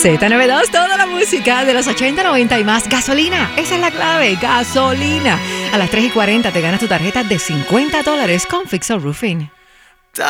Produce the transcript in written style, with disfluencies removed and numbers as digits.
Z92, toda la música de los 80, 90 y más. Gasolina, esa es la clave, gasolina. A las 3:40 te ganas tu tarjeta de $50 con Fixer Roofing.